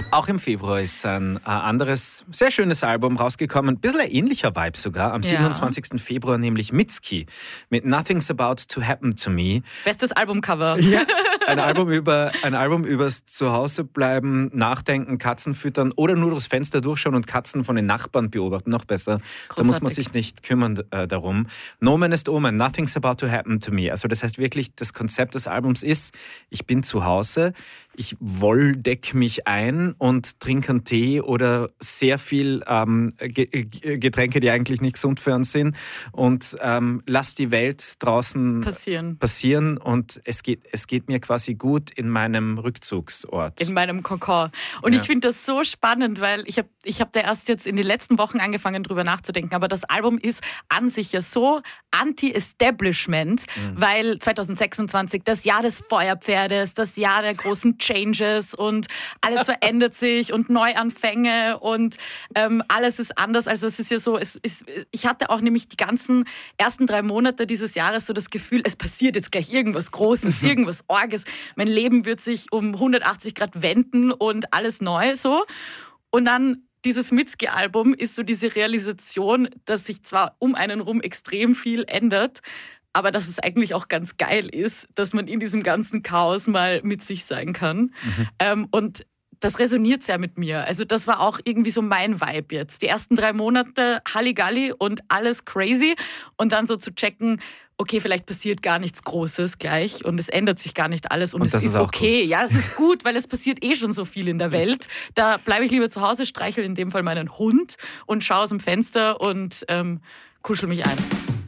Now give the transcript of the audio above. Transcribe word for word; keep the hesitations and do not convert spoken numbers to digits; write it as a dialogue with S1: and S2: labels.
S1: Auch im Februar ist ein äh, anderes, sehr schönes Album rausgekommen. Ein bisschen ein ähnlicher Vibe sogar. Am
S2: Ja.
S1: siebenundzwanzigsten Februar nämlich Mitski mit Nothing's About to Happen to Me.
S2: Bestes Albumcover.
S1: Ja, ein Album über ein Album übers Zuhausebleiben, Nachdenken, Katzen füttern oder nur durchs Fenster durchschauen und Katzen von den Nachbarn beobachten. Noch besser.
S2: Großartig.
S1: Da muss man sich nicht kümmern äh, darum. Nomen ist Omen, Nothing's About to Happen to Me. Also das heißt wirklich, das Konzept des Albums ist, ich bin zu Hause, ich wolldeck mich ein und trinke einen Tee oder sehr viel ähm, Getränke, die eigentlich nicht gesund für uns sind und ähm, lass die Welt draußen
S2: passieren.
S1: passieren und es geht, es geht mir quasi gut in meinem Rückzugsort.
S2: In meinem Kokon. Und
S1: Ja.
S2: ich finde das so spannend, weil ich habe ich hab da erst jetzt in den letzten Wochen angefangen, drüber nachzudenken, aber das Album ist an sich ja so anti-Establishment, mhm. weil zwanzig sechsundzwanzig das Jahr des Feuerpferdes, das Jahr der großen Changes und alles verändert sich und Neuanfänge und ähm, alles ist anders. Also es ist ja so, es ist, ich hatte auch nämlich die ganzen ersten drei Monate dieses Jahres so das Gefühl, es passiert jetzt gleich irgendwas Großes, irgendwas Orges. Mein Leben wird sich um hundertachtzig Grad wenden und alles neu so. Und dann dieses Mitski-Album ist so diese Realisation, dass sich zwar um einen rum extrem viel ändert, aber dass es eigentlich auch ganz geil ist, dass man in diesem ganzen Chaos mal mit sich sein kann. Mhm. Ähm, und das resoniert sehr mit mir. Also das war auch irgendwie so mein Vibe jetzt. Die ersten drei Monate Halligalli und alles crazy und dann so zu checken, okay, vielleicht passiert gar nichts Großes gleich und es ändert sich gar nicht alles und, und es ist, ist okay. Gut. Ja, es ist gut, weil es passiert eh schon so viel in der Welt. Da bleibe ich lieber zu Hause, streichel in dem Fall meinen Hund und schaue aus dem Fenster und ähm, kuschel mich ein.